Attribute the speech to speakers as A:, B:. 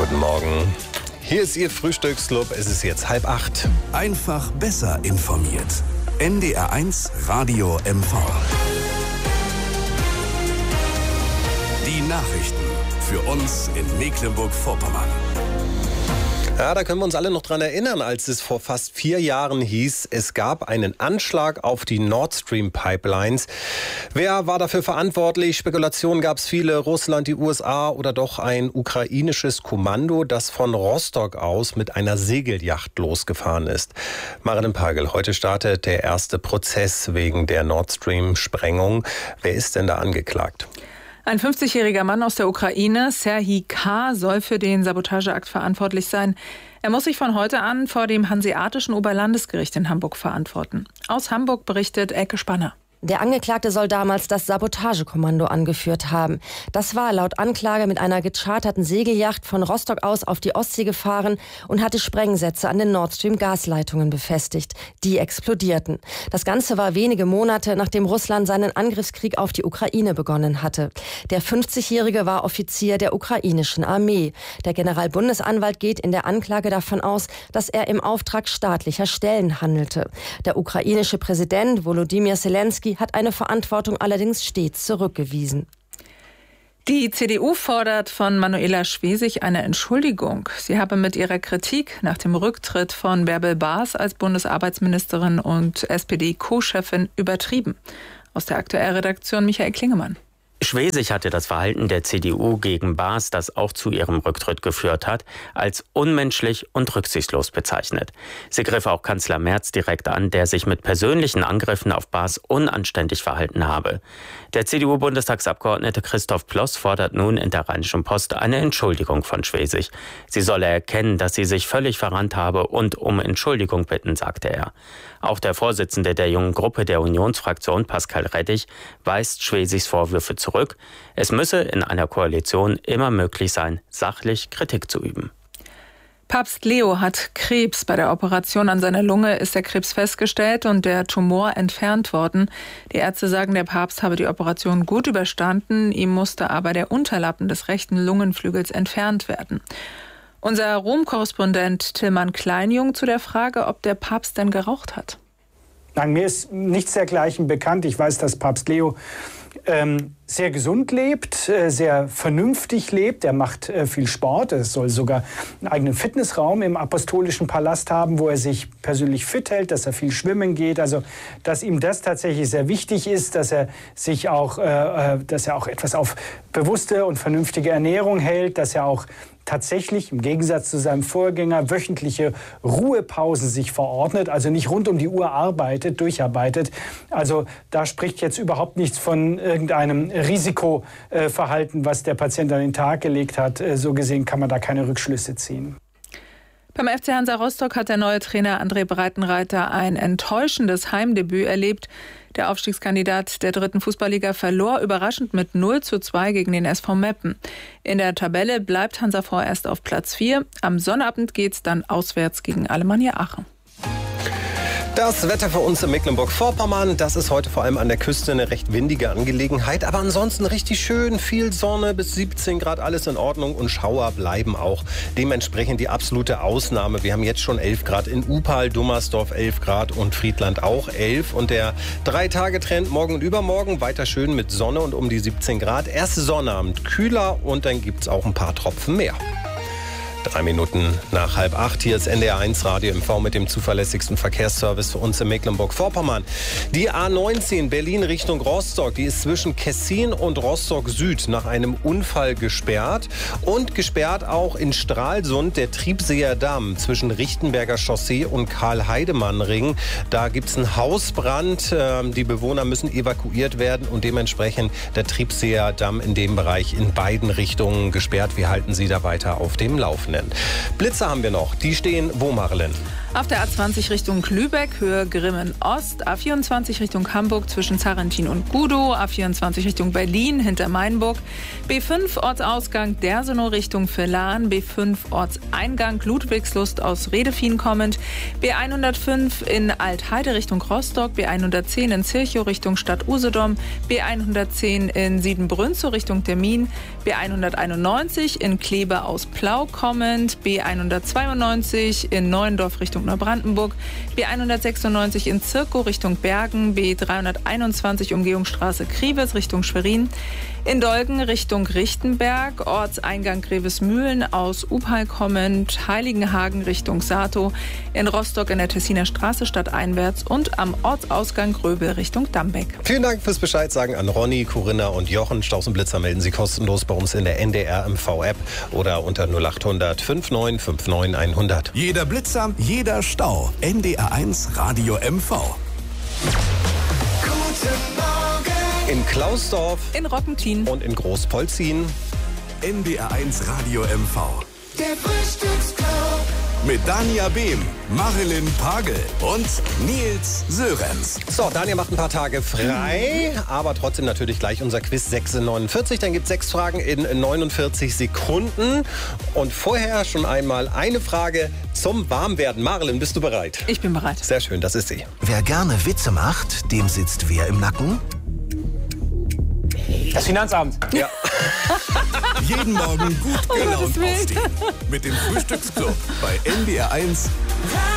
A: Guten Morgen. Hier ist Ihr Frühstücksclub. Es ist jetzt 7:30.
B: Einfach besser informiert. NDR1 Radio MV. Die Nachrichten für uns in Mecklenburg-Vorpommern.
A: Ja, da können wir uns alle noch dran erinnern, als es vor fast 4 Jahren hieß, es gab einen Anschlag auf die Nord Stream Pipelines. Wer war dafür verantwortlich? Spekulationen gab es viele. Russland, die USA oder doch ein ukrainisches Kommando, das von Rostock aus mit einer Segelyacht losgefahren ist. Marilyn Pagel, heute startet der erste Prozess wegen der Nord Stream Sprengung. Wer ist denn da angeklagt?
C: Ein 50-jähriger Mann aus der Ukraine, Serhii K., soll für den Sabotageakt verantwortlich sein. Er muss sich von heute an vor dem Hanseatischen Oberlandesgericht in Hamburg verantworten. Aus Hamburg berichtet Elke Spanner.
D: Der Angeklagte soll damals das Sabotagekommando angeführt haben. Das war laut Anklage mit einer gecharterten Segelyacht von Rostock aus auf die Ostsee gefahren und hatte Sprengsätze an den Nord Stream Gasleitungen befestigt. Die explodierten. Das Ganze war wenige Monate, nachdem Russland seinen Angriffskrieg auf die Ukraine begonnen hatte. Der 50-Jährige war Offizier der ukrainischen Armee. Der Generalbundesanwalt geht in der Anklage davon aus, dass er im Auftrag staatlicher Stellen handelte. Der ukrainische Präsident Volodymyr Zelensky hat eine Verantwortung allerdings stets zurückgewiesen.
C: Die CDU fordert von Manuela Schwesig eine Entschuldigung. Sie habe mit ihrer Kritik nach dem Rücktritt von Bärbel Baas als Bundesarbeitsministerin und SPD-Co-Chefin übertrieben. Aus der Aktuellredaktion Michael Klingemann.
E: Schwesig hatte das Verhalten der CDU gegen Baas, das auch zu ihrem Rücktritt geführt hat, als unmenschlich und rücksichtslos bezeichnet. Sie griff auch Kanzler Merz direkt an, der sich mit persönlichen Angriffen auf Baas unanständig verhalten habe. Der CDU-Bundestagsabgeordnete Christoph Ploss fordert nun in der Rheinischen Post eine Entschuldigung von Schwesig. Sie solle erkennen, dass sie sich völlig verrannt habe und um Entschuldigung bitten, sagte er. Auch der Vorsitzende der jungen Gruppe der Unionsfraktion, Pascal Rettig, weist Schwesigs Vorwürfe zurück. Es müsse in einer Koalition immer möglich sein, sachlich Kritik zu üben.
C: Papst Leo hat Krebs. Bei der Operation an seiner Lunge ist der Krebs festgestellt und der Tumor entfernt worden. Die Ärzte sagen, der Papst habe die Operation gut überstanden. Ihm musste aber der Unterlappen des rechten Lungenflügels entfernt werden. Unser Rom-Korrespondent Tillmann Kleinjung zu der Frage, ob der Papst denn geraucht hat.
F: Nein, mir ist nichts dergleichen bekannt. Ich weiß, dass Papst Leo sehr gesund lebt, sehr vernünftig lebt. Er macht viel Sport. Er soll sogar einen eigenen Fitnessraum im Apostolischen Palast haben, wo er sich persönlich fit hält, dass er viel schwimmen geht. Also, dass ihm das tatsächlich sehr wichtig ist, dass er sich auch, dass er auch etwas auf bewusste und vernünftige Ernährung hält, dass er auch tatsächlich im Gegensatz zu seinem Vorgänger wöchentliche Ruhepausen sich verordnet, also nicht rund um die Uhr arbeitet, durcharbeitet. Also da spricht jetzt überhaupt nichts von irgendeinem Risikoverhalten, was der Patient an den Tag gelegt hat. So gesehen kann man da keine Rückschlüsse ziehen.
C: Beim FC Hansa Rostock hat der neue Trainer André Breitenreiter ein enttäuschendes Heimdebüt erlebt. Der Aufstiegskandidat der 3. Fußballliga verlor überraschend mit 0:2 gegen den SV Meppen. In der Tabelle bleibt Hansa vorerst auf Platz 4. Am Sonnabend geht's dann auswärts gegen Alemannia Aachen.
A: Das Wetter für uns in Mecklenburg-Vorpommern, das ist heute vor allem an der Küste eine recht windige Angelegenheit. Aber ansonsten richtig schön, viel Sonne, bis 17 Grad, alles in Ordnung. Und Schauer bleiben auch dementsprechend die absolute Ausnahme. Wir haben jetzt schon 11 Grad in Upal, Dummersdorf 11 Grad und Friedland auch 11. Und der 3-Tage-Trend morgen und übermorgen weiter schön mit Sonne und um die 17 Grad. Erst Sonnabend kühler und dann gibt es auch ein paar Tropfen mehr. 3 Minuten nach 7:30. Hier ist NDR1 Radio MV mit dem zuverlässigsten Verkehrsservice für uns in Mecklenburg-Vorpommern. Die A19 Berlin Richtung Rostock, die ist zwischen Kessin und Rostock Süd nach einem Unfall gesperrt. Und gesperrt auch in Stralsund der Triebseer Damm zwischen Richtenberger Chaussee und Karl-Heidemann-Ring. Da gibt es einen Hausbrand. Die Bewohner müssen evakuiert werden und dementsprechend der Triebseer Damm in dem Bereich in beiden Richtungen gesperrt. Wir halten Sie da weiter auf dem Laufenden. Blitze haben wir noch. Die stehen wo, Marilyn?
C: Auf der A20 Richtung Lübeck, Höhe Grimmen Ost, A24 Richtung Hamburg zwischen Zarentin und Gudow, A24 Richtung Berlin hinter Mainburg, B5 Ortsausgang Dersenow Richtung Villahn, B5 Ortseingang Ludwigslust aus Redefien kommend, B105 in Altheide Richtung Rostock, B110 in Zirchow Richtung Stadt Usedom, B110 in Siebenbrünzow Richtung Termin, B191 in Kleve aus Plau kommend, kommend, B192 in Neuendorf Richtung Neubrandenburg, B196 in Zirkow Richtung Bergen, B321 Umgehungsstraße Kriwes Richtung Schwerin, in Dolgen Richtung Richtenberg, Ortseingang Grevesmühlen aus Upal kommend, Heiligenhagen Richtung Sato, in Rostock in der Tessiner Straße stadteinwärts und am Ortsausgang Gröbel Richtung Dambeck.
A: Vielen Dank fürs Bescheid sagen an Ronny, Corinna und Jochen. Staus und Blitzer melden Sie kostenlos bei uns in der NDR MV-App oder unter 0800 5959 100.
B: Jeder Blitzer, jeder Stau. NDR1 Radio MV.
A: In Klausdorf,
C: In Rockentin
A: und in Großpolzin.
B: NDR1 Radio MV.
G: Der Frühstücksclub.
B: Mit Dania Behm, Marilyn Pagel und Nils Sörenz.
A: So, Daniel macht ein paar Tage frei, aber trotzdem natürlich gleich unser Quiz 6:49. Dann gibt es 6 Fragen in 49 Sekunden. Und vorher schon einmal eine Frage zum Warmwerden. Marilyn, bist du bereit?
C: Ich bin bereit.
A: Sehr schön, das ist sie.
G: Wer gerne Witze macht, dem sitzt wer im Nacken?
F: Das Finanzamt.
A: Ja.
B: Jeden Morgen gut gelaunt
C: Gottes Willen.
B: aufstehen. Mit dem Frühstücksclub bei NDR1